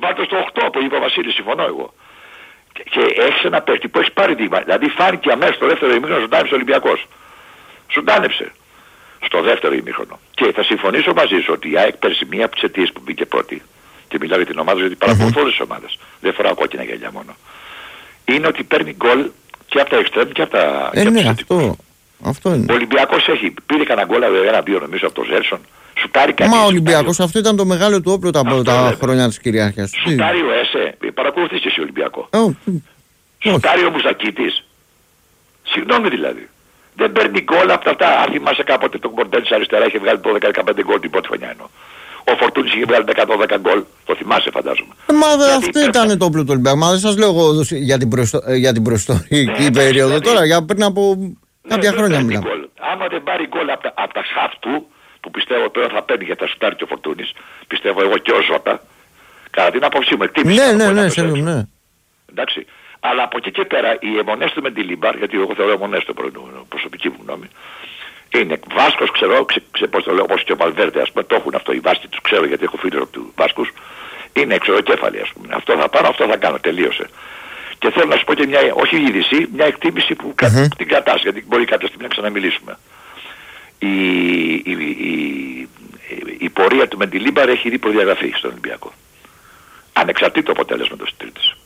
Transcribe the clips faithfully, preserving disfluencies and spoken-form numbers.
βάλτε στο οκτώ που είπε ο Βασίλης, συμφωνώ εγώ. Και, και έχεις ένα παίκτη που έχει πάρει δείγμα. Δηλαδή φάνηκε αμέσως στο δεύτερο ημίχρονο ζωντάνεψε ο Ολυμπιακός. Ζωντάνεψε στο δεύτερο ημίχρονο. Και θα συμφωνήσω μαζί σου ότι η ΑΕΚ πέρσι μία από τις αιτίες που μπήκε πρώτη, και μιλάω για την ομάδα γιατί παρακολουθώ όλες τις ομάδες, δεν φοράω κόκκινα γυαλιά μόνο, είναι ότι παίρνει γκολ και από τα εξτρέμ και από τα. Ε, ναι, αυτό, αυτό είναι. Ο Ολυμπιακός έχει, πήρε κανένα γκολ ένα-δύο νομίζω από τον Ζέρσον. Σουτάρει κάτι. Μα ο Ολυμπιακός αυτό ήταν το μεγάλο του όπλο τα πρώτα χρόνια της κυριαρχίας. Σουτάρει ο ΕΣΕ, παρακολουθείς εσύ Ολυμπιακό. Oh, σουτάρει ο Μουζακίτης. Συγγνώμη δηλαδή. Δεν παίρνει γκολ από αυτά. Αν θυμάσαι κάποτε τον Κορντέλης αριστερά είχε βγάλει το δέκα δεκαπέντε γκολ την πρώτη χρονιά εννοώ. Ο Φορτούνης είχε βγάλει εκατόν δέκα γκολ. Το θυμάσαι φαντάζομαι. Ε, μα αυτό ήταν πέρα... το όπλο του Ολυμπιακού. Μα δεν σας λέω εγώ για την, προστο... για την προϊστορική ναι, περίοδο δηλαδή, τώρα, για πριν από ναι, κάποια ναι, χρόνια μιλάμε. Άμα δεν πάρει γκολ από τα, απ τα σχάφ του, που πιστεύω τώρα θα παίρνει για τα σουτάρει και ο Φορτούνης, πιστεύω εγώ και ο Ζώτα, κατά την άποψή μου εκτίμησα. Ναι, ναι, ναι, ναι, ναι. Εντάξει. Αλλά από εκεί και πέρα οι αιμονές του με τη Λίμπαρ, γιατί εγώ θεωρώ αιμονές του προσωπική μου γνώμη, είναι Βάσκος, ξέρω, ξε, ξε, πώς το λέω, όπως και ο Βαλβέρντε, ας πούμε, το έχουν αυτό, οι Βάσκοι τους ξέρω γιατί έχω φίλους του Βάσκους, είναι εξωροκέφαλοι, ας πούμε. Αυτό θα πάρω, αυτό θα κάνω, τελείωσε. Και θέλω να σου πω και μια, όχι είδηση, μια εκτίμηση που mm-hmm. την κρατάς, γιατί μπορεί κάποια στιγμή να ξαναμιλήσουμε. Η, η, η, η, η πορεία του με τη Λίμπαρ έχει ήδη προδιαγραφεί στον Ολυμπιακό. Ανεξαρτήτω αποτέλεσμα της Τρίτης.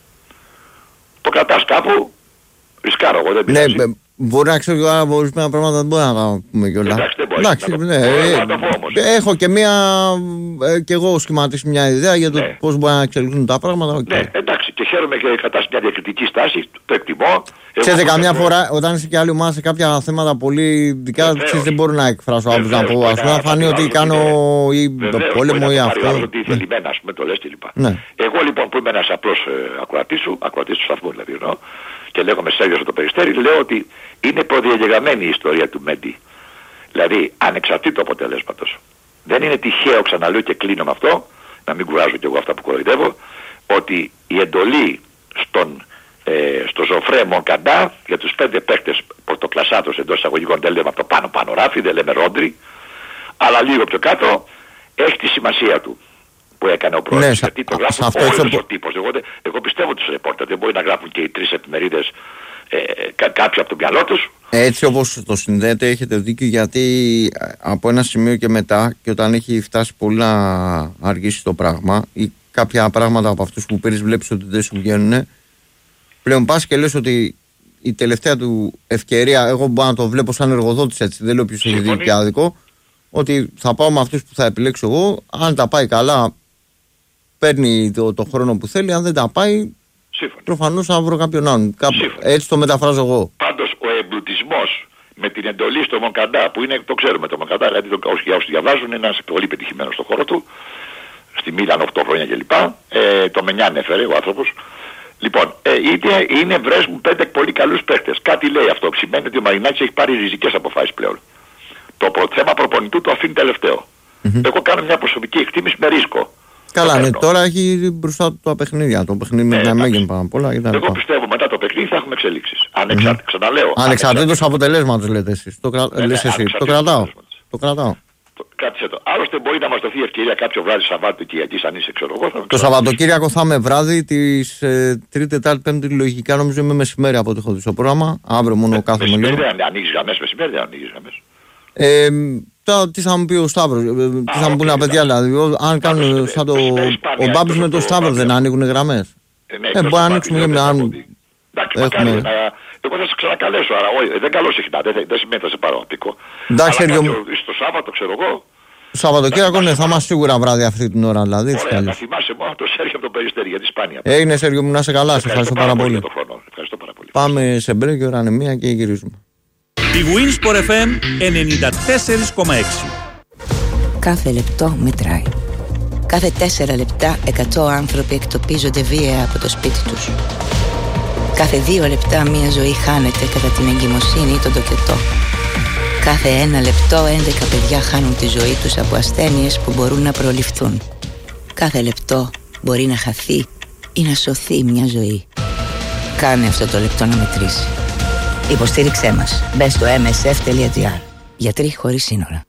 Το κρατάς κάπου, ρισκάρω εγώ, δεν πειράζει. Ναι, μπορεί να ξέρω αν ορισμένα πράγματα δεν μπορεί να πούμε κιόλα. Εντάξει, δεν μπορεί. Εντάξει, ναι, ε, ε, έχω και μία, ε, και εγώ σχηματίσει μια ιδέα για το ναι. πώς μπορεί να εξελιχθούν τα πράγματα. Okay. Ναι, εντάξει, και χαίρομαι και κατάσταση μια διακριτική στάση, το εκτιμώ. Ξέρετε, καμιά φορά όταν είσαι και άλλη ομάδα σε κάποια θέματα πολύ δικά, δεν μπορώ να εκφράσω άποψη να πω. Ας πούμε, να φανεί ότι κάνω ή πόλεμο ή αυτό. Ότι θελημένα, ας πούμε, το λες κλπ. Εγώ λοιπόν που είμαι ένας απλός ακροατής σου, ακροατής του σταθμού δηλαδή εννοώ, και λέγομαι Σέργιος το Περιστέρι, λέω ότι είναι προδιαγεγραμμένη η ιστορία του Μέντι. Δηλαδή, ανεξαρτήτω αποτελέσματος. Δεν είναι τυχαίο, ξαναλέω και κλείνω με αυτό, να μην κουράζω κι εγώ αυτά που κοροϊδεύω, ότι η εντολή στον, ε, στο Ζωφρέ Μονκαντά για τους πέντε παίκτες πορτοκλασσάτος εντός εισαγωγικών, δεν λέμε αυτό πάνω πάνω ράφι, δεν λέμε ρόντρι, αλλά λίγο πιο κάτω έχει τη σημασία του που έκανε ο πρόεδρος. Ναι, γιατί το γράφουν όλος ο τύπος. Εγώ, εγώ πιστεύω τους ρεπόρτερ, δεν μπορεί να γράφουν και οι τρεις εφημερίδες ε, κα, κάποιοι από το μυαλό τους. Έτσι όπως το συνδέετε έχετε δίκιο, γιατί από ένα σημείο και μετά, και όταν έχει φτάσει πολύ να αργήσει το πράγμα ή κάποια πράγματα από αυτούς που πήρες βλέπεις ότι δεν σου βγαίνουν, πλέον πας και λες ότι η τελευταία του ευκαιρία, εγώ μπορώ να το βλέπω σαν εργοδότης έτσι, δεν λέω ποιος έχει δίκιο και άδικο, ότι θα πάω με αυτούς που θα επιλέξω εγώ, αν τα πάει καλά παίρνει το, το χρόνο που θέλει, αν δεν τα πάει προφανώς θα βρω κάποιον άλλον. Κάπου, έτσι το μεταφράζω εγώ. Πάντως ο εμπλουτισμός με την εντολή στο Μονκαντά, που είναι, το ξέρουμε το Μονκαντά, γιατί το, όσοι, όσοι διαβάζουν είναι ένας πολύ πετυχημένος στο χώρο του, στη Μίλαν οκτώ χρόνια κλπ. Ε, το Μενιάν έφερε ο άνθρωπος. Λοιπόν, ε, είναι, είναι βρες μου πέντε πολύ καλούς παίχτες. Κάτι λέει αυτό. Σημαίνει ότι ο Μαρινάκης έχει πάρει ριζικές αποφάσεις πλέον. Το προ, θέμα προπονητού το αφήνει τελευταίο. Mm-hmm. Εγώ κάνω μια προσωπική εκτίμηση με ρίσκο. Καλά, ναι, τώρα έχει μπροστά του τα παιχνίδια. Το παιχνίδι με τα Μέγεν πάνω απ' όλα. Εγώ πιστεύω μετά το παιχνίδι θα έχουμε εξελίξεις. Ανεξάρτητα, mm-hmm. ξαναλέω. Ανεξαρτήτως αποτελέσματος λέτε εσείς. Το, κρα... ναι, λες εσύ. Το κρατάω. Το κρατάω. Κάτσε το. Άλλωστε μπορεί να μας δοθεί ευκαιρία κάποιο βράδυ Σαββάτου Κυριακής αν είσαι ξέρω εγώ. Το Σαββατοκύριακο θα είμαι βράδυ, της ε, Τρίτη, Τετάρτη, Πέμπτη λογικά νομίζω είμαι μεσημέρι από ό,τι έχω δει στο πρόγραμμα. Αύριο μόνο κάθομαι λίγο. Δεν ανοίγεις γραμμές μεσημέρι, δεν ανοίγεις γραμμές. Ε, τώρα τι θα μου πει ο Σταύρος, ε, τι θα μου πούνε τα παιδιά δηλαδή. Αν κάνουν σαν το. Ο Μπάμπης με τον Σταύρο δεν ανοίγουν γραμμές. Ε, μπορεί να ανοίξουμε για μια. Εντάξει, εγώ θα σε ξανακαλέσω, αλλά όχι, δεν καλώ συχνά, δεν, δεν σημαίνει θα σε πάρω απτικό. Εντάξει, Σέργιο μου. Στο Σάββατο, ξέρω εγώ. Το Σαββατοκύριακο ναι, θα είμαστε σίγουρα βράδυ αυτή την ώρα, δηλαδή. Ωραία, να θυμάσαι μόνο το Σέργιο από το Περιστέρι για τη Σπάνια. Έγινε Σέργιο μου, να είσαι καλά, σε ευχαριστώ πάρα πολύ. Ευχαριστώ πάρα πολύ. Πάμε σε μπρέκ, η ώρα είναι μία και γυρίζουμε. Η Winsport εφ εμ ενενήντα τέσσερα κόμμα έξι. Κάθε λεπτό μετράει. Κάθε τέσσερα λεπτά εκατό άνθρωποι εκτοπίζονται βία από το σπίτι τους. Κάθε δύο λεπτά μία ζωή χάνεται κατά την εγκυμοσύνη ή τον τοκετό. Κάθε ένα λεπτό έντεκα παιδιά χάνουν τη ζωή τους από ασθένειες που μπορούν να προληφθούν. Κάθε λεπτό μπορεί να χαθεί ή να σωθεί μια ζωή. Κάνε αυτό το λεπτό να μετρήσει. Υποστήριξέ μας. Μπες στο εμ ες εφ τελεία τζι άρ. Γιατροί χωρίς σύνορα.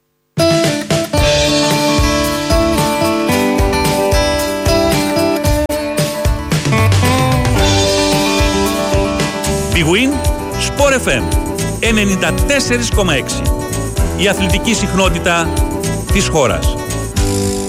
Big Win Sport εφ εμ ενενήντα τέσσερα κόμμα έξι. Η αθλητική συχνότητα της χώρας.